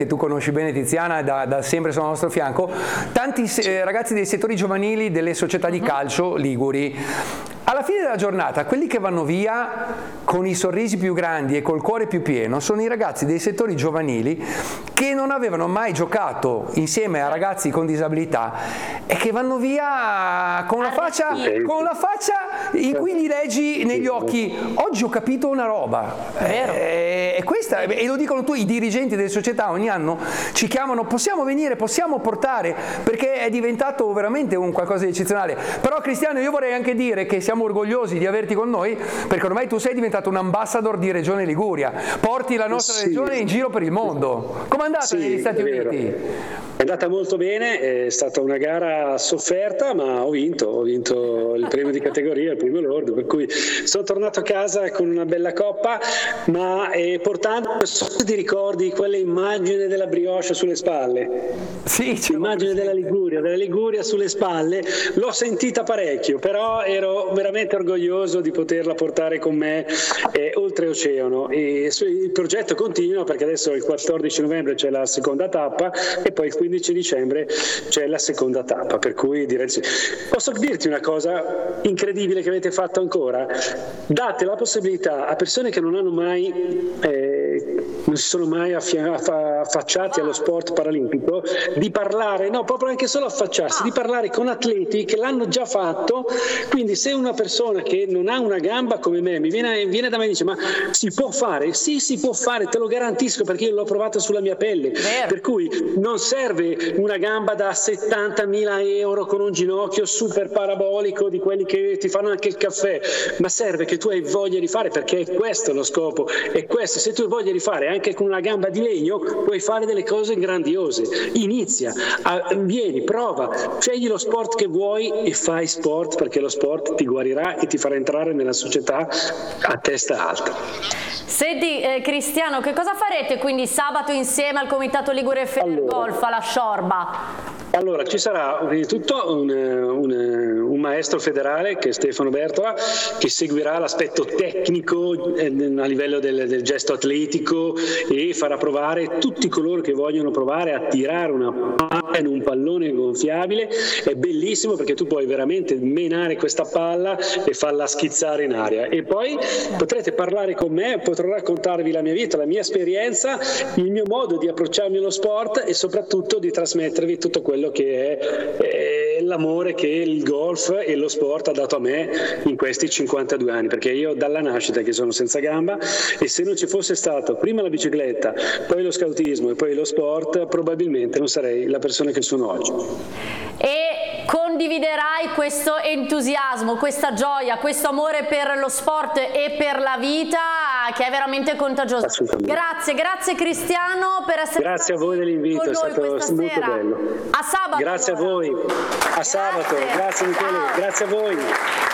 tu conosci bene Tiziana, da sempre sono al nostro fianco, tanti ragazzi dei settori giovanili delle società di calcio liguri. Alla fine della giornata, quelli che vanno via con i sorrisi più grandi e col cuore più pieno sono i ragazzi dei settori giovanili che non avevano mai giocato insieme a ragazzi con disabilità e che vanno via con la faccia in cui gli leggi negli occhi: oggi ho capito una roba. E questa, e lo dicono i dirigenti delle società, ogni anno ci chiamano: possiamo venire, possiamo portare, perché è diventato veramente un qualcosa di eccezionale. Però Cristiano, io vorrei anche dire che siamo orgogliosi di averti con noi, perché ormai tu sei diventato un ambassador di Regione Liguria, porti la nostra regione in giro per il mondo. Com'è andata negli Stati Uniti? È andata molto bene, è stata una gara sofferta, ma ho vinto il premio di categoria, il primo lord, per cui sono tornato a casa con una bella coppa, ma portando una sorta di ricordi, quelle immagini della brioche sulle spalle. Sì, l'immagine della Liguria sulle spalle, l'ho sentita parecchio, però ero veramente orgoglioso di poterla portare con me oltreoceano. E il progetto continua, perché adesso il 14 novembre c'è la seconda tappa e poi il 15 dicembre c'è la seconda tappa, per cui direi sì. Posso dirti una cosa incredibile che avete fatto ancora? Date la possibilità a persone che non hanno mai non si sono mai affacciati allo sport paralimpico di parlare, no, proprio anche solo affacciarsi, di parlare con atleti che l'hanno già fatto. Quindi se una persona che non ha una gamba come me viene da me e dice: ma si può fare? Sì, si può fare, te lo garantisco, perché io l'ho provato sulla mia pelle. Per cui non serve una gamba da 70.000 euro con un ginocchio super parabolico di quelli che ti fanno anche il caffè, ma serve che tu hai voglia di fare, perché è questo lo scopo, è questo. Se tu hai voglia di fare anche con una gamba di legno, puoi fare delle cose grandiose. Inizia, vieni, prova, scegli lo sport che vuoi e fai sport, perché lo sport ti guarirà e ti farà entrare nella società a testa alta. Senti Cristiano, che cosa farete quindi sabato insieme al Comitato Ligure Golf alla Sciorba? Allora, ci sarà prima di tutto un maestro federale, che è Stefano Bertola, che seguirà l'aspetto tecnico a livello del gesto atletico e farà provare tutti coloro che vogliono provare a tirare una palla in un pallone gonfiabile. È bellissimo, perché tu puoi veramente menare questa palla e farla schizzare in aria. E poi potrete parlare con me, potrò raccontarvi la mia vita, la mia esperienza, il mio modo di approcciarmi allo sport e soprattutto di trasmettervi tutto quello che è l'amore che il golf e lo sport ha dato a me in questi 52 anni, perché io dalla nascita che sono senza gamba, e se non ci fosse stato prima la bicicletta, poi lo scautismo e poi lo sport, probabilmente non sarei la persona che sono oggi. E condividerai questo entusiasmo, questa gioia, questo amore per lo sport e per la vita, che è veramente contagioso. Grazie Cristiano per essere grazie a voi dell'invito, è stato molto bello. A sabato. Grazie a voi, a sabato, grazie Michele, grazie a voi.